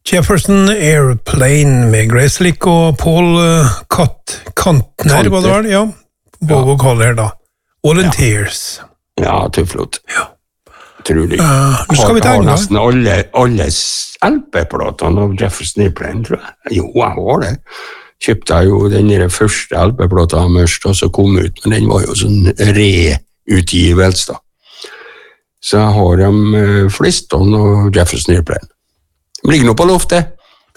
Jefferson Airplane med Grace Slick og Paul Kantner, var det vel? Ja, vokal her da. Volunteers. Ja, tøfflåt. Ja. Utrolig. Nå skal vi Har tenke. nesten alle LP-platene av Jefferson Airplane, tror jeg. Jo, jeg har det. Kjøpte jeg jo den første LP-plata mørst, og så kom ut, men den var jo sånn reutgivelse da. Så jeg har dem Flintstone og Jefferson Airplane. De ligger nå på loftet.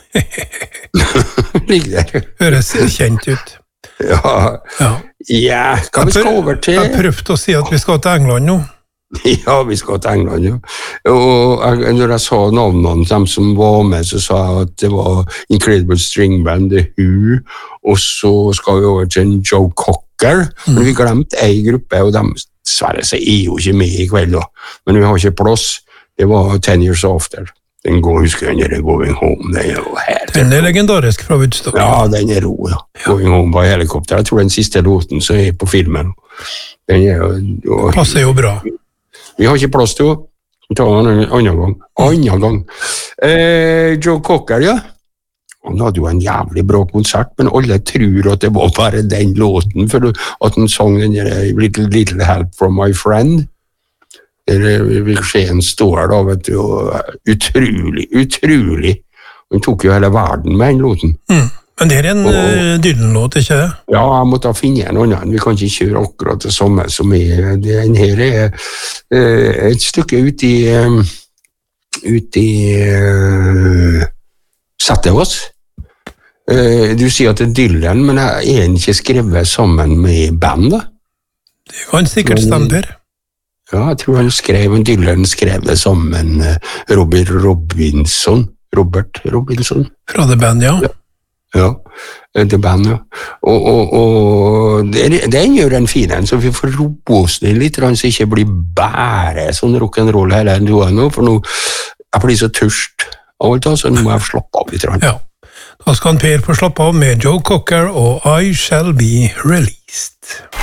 Ligger der. Høres kjent ut. Ja, hva vi skal over til? Jeg prøvde å si at vi skal til England nå. Ja, vi skal til England, jo. Og når jeg sa navnene dem som var med, så sa jeg at det var Incredible String Band, The Who, og så skal vi over til Joe Cocker. Men vi glemte en gruppe, og de dessverre så er jo ikke med i kveld da. Men vi har ikke plass. Det var 10 Years After. Den husker jeg den Going Home, den er jo helt... Den er legendarisk fra Woodstock. Ja, den er ro, ja. Going Home på helikopter. Jeg tror den siste låten som er på filmen. Den er jo... Passer jo bra. Vi har ikke plass til å ta den annen gang. Joe Cocker, ja. Han hadde jo en jævlig bra konsert, men alle tror at det var bare den låten, for at han sang den Little Help From My Friend. Skjeen står da, vet du, utrolig. Han tok jo hele verden med den låten. Men det er en Dylan-låt, ikke det? Ja, jeg måtte finne en annen. Vi kan ikke kjøre akkurat det samme som den her et stykke ut i Setteås. Du sier at det er Dylan, men er den ikke skrevet sammen med band, da? Det kan sikkert stemme Per. Ja, jeg tror Dylan skrev det sammen med Robert Robinson. Fra The Band, ja. Ja, The Band, ja. Og den gjør en fin en, så vi får rope oss ned litt, så det ikke blir bare sånn rock'n'roll hele nå, for nå jeg blir så tørst av alt, så nå må jeg slappe av litt. Ja, da skal Per få slappe av med Joe Cocker og I Shall Be Released.